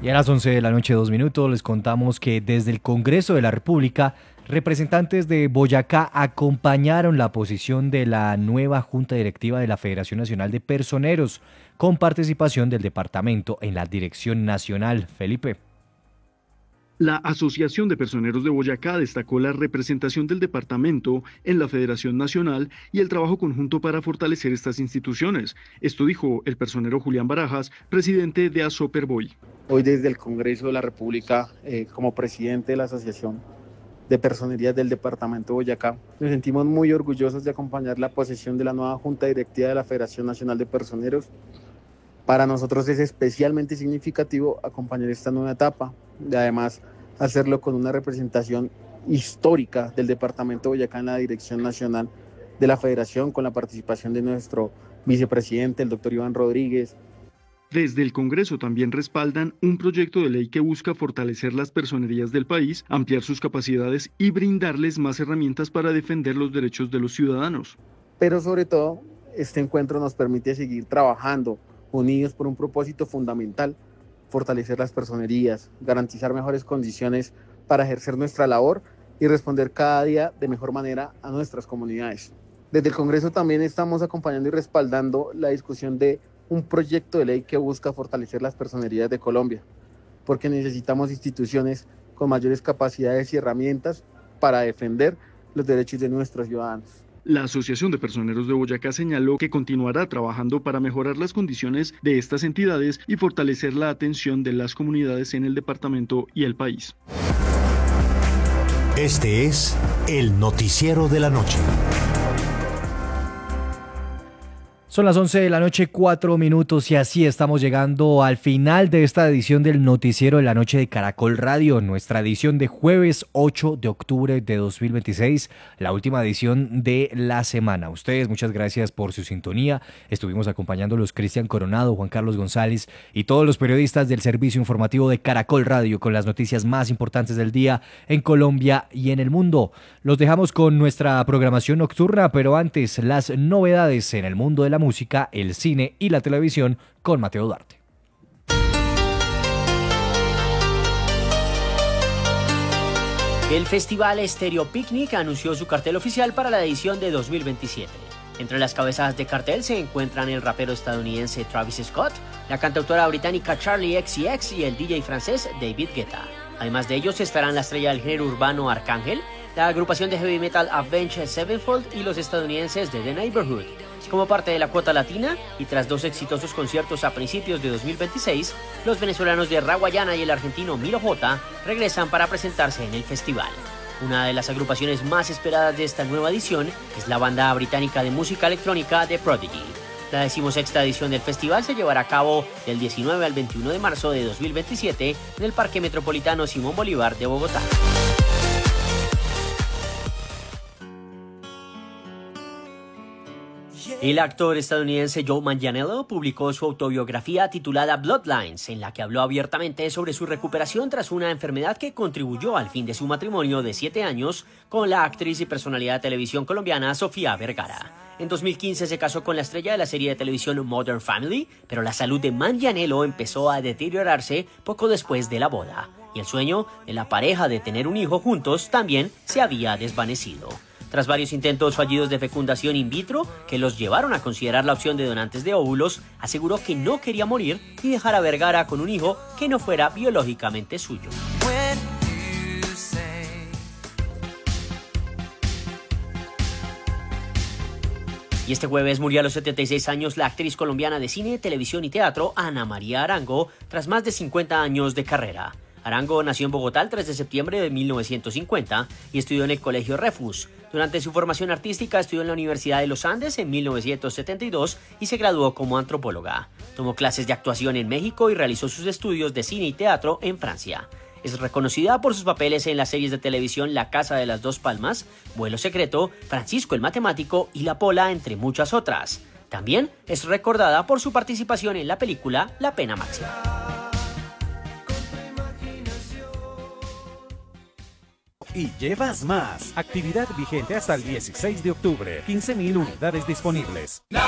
Y a las 11 de la noche, 2 minutos, les contamos que desde el Congreso de la República, representantes de Boyacá acompañaron la posición de la nueva Junta Directiva de la Federación Nacional de Personeros, con participación del departamento en la Dirección Nacional. Felipe. La Asociación de Personeros de Boyacá destacó la representación del departamento en la Federación Nacional y el trabajo conjunto para fortalecer estas instituciones. Esto dijo el personero Julián Barajas, presidente de Asoperboy. Hoy desde el Congreso de la República, como presidente de la Asociación de Personerías del Departamento de Boyacá, nos sentimos muy orgullosos de acompañar la posesión de la nueva Junta Directiva de la Federación Nacional de Personeros. Para nosotros es especialmente significativo acompañar esta nueva etapa y además hacerlo con una representación histórica del Departamento de Boyacá en la Dirección Nacional de la Federación, con la participación de nuestro vicepresidente, el doctor Iván Rodríguez. Desde el Congreso también respaldan un proyecto de ley que busca fortalecer las personerías del país, ampliar sus capacidades y brindarles más herramientas para defender los derechos de los ciudadanos. Pero sobre todo, este encuentro nos permite seguir trabajando unidos por un propósito fundamental: fortalecer las personerías, garantizar mejores condiciones para ejercer nuestra labor y responder cada día de mejor manera a nuestras comunidades. Desde el Congreso también estamos acompañando y respaldando la discusión de un proyecto de ley que busca fortalecer las personerías de Colombia, porque necesitamos instituciones con mayores capacidades y herramientas para defender los derechos de nuestros ciudadanos. La Asociación de Personeros de Boyacá señaló que continuará trabajando para mejorar las condiciones de estas entidades y fortalecer la atención de las comunidades en el departamento y el país. Este es el Noticiero de la Noche. Son las 11 de la noche, 4 minutos, y así estamos llegando al final de esta edición del Noticiero de la Noche de Caracol Radio, nuestra edición de jueves 8 de octubre de 2026, la última edición de la semana. Ustedes, muchas gracias por su sintonía. Estuvimos acompañándolos Cristian Coronado, Juan Carlos González y todos los periodistas del servicio informativo de Caracol Radio con las noticias más importantes del día en Colombia y en el mundo. Los dejamos con nuestra programación nocturna, pero antes las novedades en el mundo de la música, el cine y la televisión con Mateo Duarte. El Festival Stereo Picnic anunció su cartel oficial para la edición de 2027. Entre las cabezas de cartel se encuentran el rapero estadounidense Travis Scott, la cantautora británica Charli XCX y el DJ francés David Guetta. Además de ellos estarán la estrella del género urbano Arcángel, la agrupación de heavy metal Avenged Sevenfold y los estadounidenses de The Neighborhood. Como parte de la cuota latina, y tras 2 exitosos conciertos a principios de 2026, los venezolanos de Raguayana y el argentino Milo J regresan para presentarse en el festival. Una de las agrupaciones más esperadas de esta nueva edición es la banda británica de música electrónica The Prodigy. La 16ª edición del festival se llevará a cabo del 19 al 21 de marzo de 2027 en el Parque Metropolitano Simón Bolívar de Bogotá. El actor estadounidense Joe Manganiello publicó su autobiografía titulada Bloodlines, en la que habló abiertamente sobre su recuperación tras una enfermedad que contribuyó al fin de su matrimonio de 7 años con la actriz y personalidad de televisión colombiana Sofía Vergara. En 2015 se casó con la estrella de la serie de televisión Modern Family, pero la salud de Manganiello empezó a deteriorarse poco después de la boda, y el sueño de la pareja de tener un hijo juntos también se había desvanecido. Tras varios intentos fallidos de fecundación in vitro que los llevaron a considerar la opción de donantes de óvulos, aseguró que no quería morir y dejar a Vergara con un hijo que no fuera biológicamente suyo. Y este jueves murió a los 76 años la actriz colombiana de cine, televisión y teatro Ana María Arango, tras más de 50 años de carrera. Arango nació en Bogotá el 3 de septiembre de 1950 y estudió en el Colegio Refus. Durante su formación artística estudió en la Universidad de los Andes en 1972 y se graduó como antropóloga. Tomó clases de actuación en México y realizó sus estudios de cine y teatro en Francia. Es reconocida por sus papeles en las series de televisión La Casa de las Dos Palmas, Vuelo Secreto, Francisco el Matemático y La Pola, entre muchas otras. También es recordada por su participación en la película La Pena Máxima. Y llevas más. Actividad vigente hasta el 16 de octubre. 15.000 unidades disponibles.